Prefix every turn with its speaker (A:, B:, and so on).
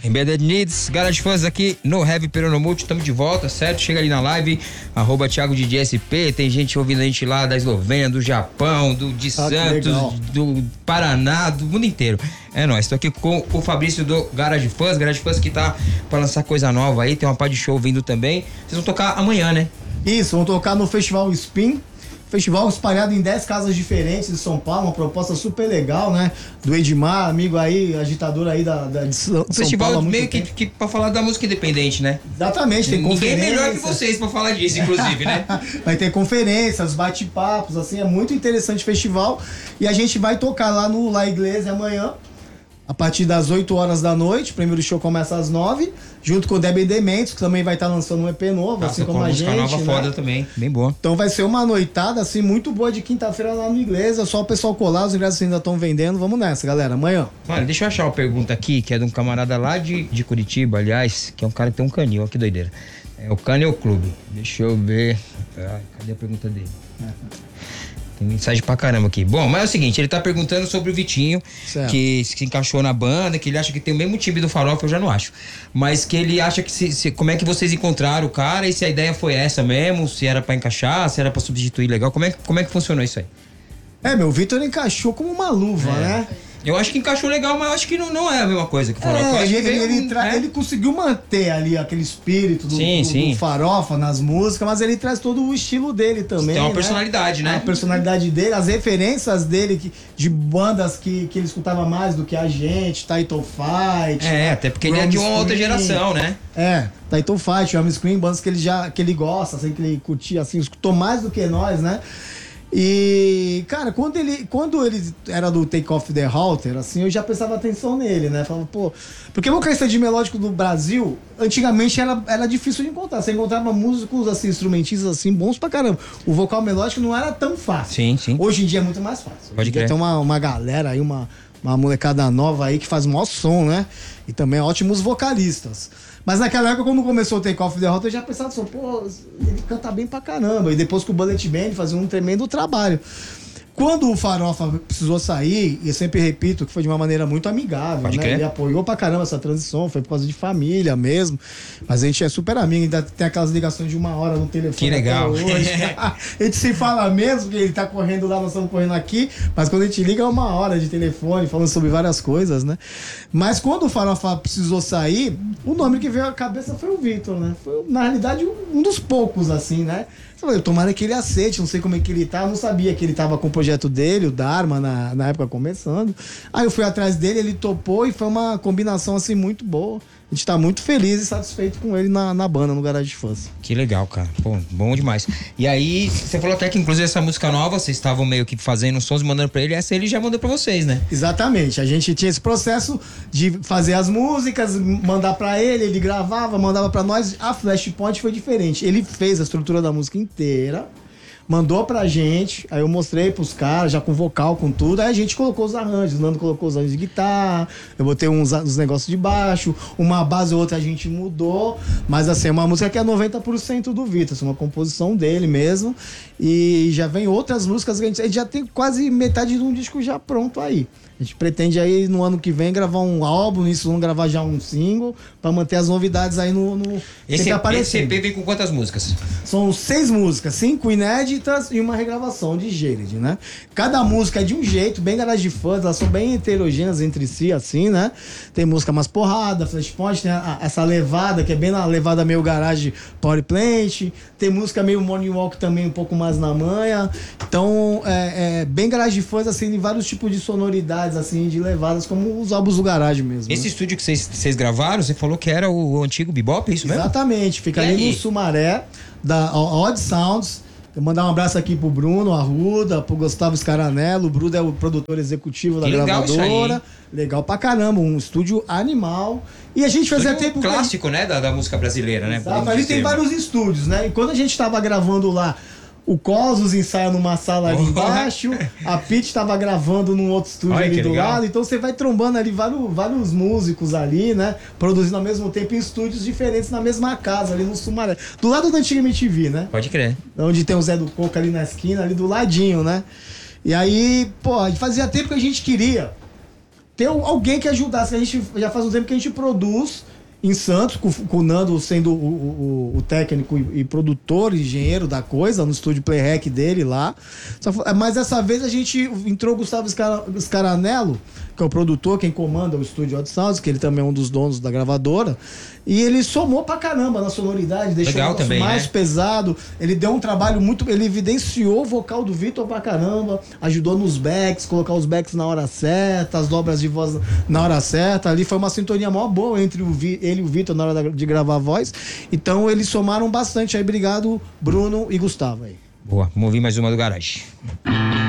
A: Embedded Needs, Garage Fãs aqui no Heavy Peronomulti, estamos de volta, certo? Chega ali na live, @ThiagoDJSP, tem gente ouvindo a gente lá da Eslovênia, do Japão, de Santos, do Paraná, do mundo inteiro. É nóis, tô aqui com o Fabrício do Garage Fãs que tá pra lançar coisa nova aí, tem uma par de show vindo também. Vocês vão tocar amanhã, né?
B: Isso, vão tocar no Festival Spin. Festival espalhado em 10 casas diferentes de São Paulo, uma proposta super legal, né? Do Edmar, amigo aí, agitador aí de São Paulo.
A: Festival meio que pra falar da música independente, né?
B: Exatamente, tem conferências.
A: Ninguém melhor que vocês pra falar disso, inclusive, né?
B: Vai ter conferências, bate-papos, assim, é muito interessante o festival. E a gente vai tocar lá no La Iglesia amanhã, a partir das 8 horas da noite. O primeiro show começa às 9, junto com o Debbie Dementes, que também vai estar lançando um EP novo, assim como a gente.
A: Música nova,
B: né?
A: foda também, bem boa.
B: Então vai ser uma noitada, assim, muito boa de quinta-feira lá no Iglesia. Só o pessoal colar, os ingressos ainda estão vendendo. Vamos nessa, galera, amanhã.
A: Mano, deixa eu achar uma pergunta aqui, que é de um camarada lá de Curitiba, aliás, que é um cara que tem um canil, ó que doideira. É o Canil Clube. Deixa eu ver. Cadê a pergunta dele? Tem mensagem pra caramba aqui. Bom, mas é o seguinte, ele tá perguntando sobre o Vitinho, certo, que se encaixou na banda, que ele acha que tem o mesmo time do Farofa, eu já não acho. Mas que ele acha que como é que vocês encontraram o cara e se a ideia foi essa mesmo, se era pra encaixar, se era pra substituir legal, como é que funcionou isso aí?
B: Meu, o Vitor encaixou como uma luva, né?
A: Eu acho que encaixou legal, mas eu acho que não é a mesma coisa que o Farofa.
B: Ele conseguiu manter ali aquele espírito do Farofa nas músicas, mas ele traz todo o estilo dele também.
A: Tem uma personalidade, né?
B: A personalidade dele, as referências dele de bandas que ele escutava mais do que a gente, Title Fight.
A: Até porque ele é de uma outra geração, né?
B: Title Fight, Arm Scream, bandas que ele gosta, assim, que ele curtia, assim, escutou mais do que nós, né? E, cara, quando ele era do Take Off the Halter, assim, eu já prestava atenção nele, né? Falava, pô, porque o vocalista de melódico do Brasil, antigamente era difícil de encontrar. Você encontrava músicos, assim, instrumentistas, assim, bons pra caramba. O vocal melódico não era tão fácil.
A: Sim.
B: Hoje em dia é muito mais fácil.
A: Pode crer.
B: Tem uma galera aí, uma molecada nova aí que faz o maior som, né? E também ótimos vocalistas. Mas naquela época, quando começou o Take Off the Halter, eu já pensava assim, pô, ele canta bem pra caramba. E depois com o Bullet Band fazia um tremendo trabalho. Quando o Farofa precisou sair, e eu sempre repito que foi de uma maneira muito amigável, né? Ele apoiou pra caramba essa transição, foi por causa de família mesmo. Mas a gente é super amigo, ainda tem aquelas ligações de 1 hora no telefone.
A: Que legal.
B: Hoje. A gente se fala mesmo, porque ele tá correndo lá, nós estamos correndo aqui, mas quando a gente liga é 1 hora de telefone, falando sobre várias coisas, né? Mas quando o Farofa precisou sair, o nome que veio à cabeça foi o Vitor, né? Foi, na realidade, um dos poucos, assim, né? Eu tomara que ele aceite, não sei como é que ele tá, eu não sabia que ele tava com o projeto dele, o Dharma, na época começando. Aí eu fui atrás dele, ele topou e foi uma combinação assim muito boa. A gente tá muito feliz e satisfeito com ele na banda, no Garage Fãs.
A: Que legal, cara. Pô, bom demais. E aí, você falou até que inclusive essa música nova, vocês estavam meio que fazendo sons e mandando pra ele, essa ele já mandou pra vocês, né?
B: Exatamente. A gente tinha esse processo de fazer as músicas, mandar pra ele gravava, mandava pra nós. A Flashpoint foi diferente. Ele fez a estrutura da música inteira, mandou pra gente, aí eu mostrei pros caras, já com vocal, com tudo, aí a gente colocou os arranjos, o Nando colocou os arranjos de guitarra, eu botei uns negócios de baixo, uma base ou outra a gente mudou, mas assim, é uma música que é 90% do Vitor, assim, uma composição dele mesmo, e já vem outras músicas que a gente já tem quase metade de um disco já pronto aí. A gente pretende aí no ano que vem gravar um álbum, isso vamos gravar já um single, pra manter as novidades aí no
A: esse EP vem com quantas músicas?
B: São 6 músicas, 5 inéditas e uma regravação de Jared, né? Cada música é de um jeito, bem Garage Fãs, elas são bem heterogêneas entre si, assim, né? Tem música mais porrada, Flashpoint, tem essa levada, que é bem na levada meio garage Power Plant, tem música meio Morning Walk também, um pouco mais na manha. Então, bem Garage Fãs, assim, de vários tipos de sonoridades, assim, de levadas, como os álbuns do Garage mesmo.
A: Esse estúdio que vocês gravaram, você falou que era o antigo Bebop, é isso mesmo?
B: Exatamente, fica ali no Sumaré, da Odd Sounds. Eu mandar um abraço aqui pro Bruno Arruda, pro Gustavo Scaranello. O Bruno é o produtor executivo da gravadora. Legal pra caramba, um estúdio animal. E a gente fazia tempo
A: clássico, né, da música brasileira, né?
B: Exato, ali tem vários estúdios, né? E quando a gente tava gravando lá, o Cosmos ensaia numa sala ali embaixo, a Pitty tava gravando num outro estúdio ali do lado, então você vai trombando ali vários músicos ali, né? Produzindo ao mesmo tempo em estúdios diferentes na mesma casa, ali no Sumaré. Do lado da antiga MTV, né?
A: Pode crer.
B: Onde tem o Zé do Coco ali na esquina, ali do ladinho, né? E aí, pô, fazia tempo que a gente queria ter alguém que ajudasse. A gente já faz um tempo que a gente produz em Santos, com o Nando sendo o técnico e produtor, engenheiro da coisa, no estúdio Playrec dele lá. Mas dessa vez a gente entrou o Gustavo Scaranello, que é o produtor, quem comanda o estúdio Odd Sounds, que ele também é um dos donos da gravadora. E ele somou pra caramba na sonoridade, deixou
A: legal
B: o negócio mais pesado. Ele deu um trabalho muito... Ele evidenciou o vocal do Vitor pra caramba, ajudou nos backs, colocar os backs na hora certa, as dobras de voz na hora certa. Ali foi uma sintonia mó boa entre ele e o Vitor na hora de gravar a voz. Então eles somaram bastante aí. Obrigado, Bruno e Gustavo aí.
A: Boa, vamos ouvir mais uma do Garage.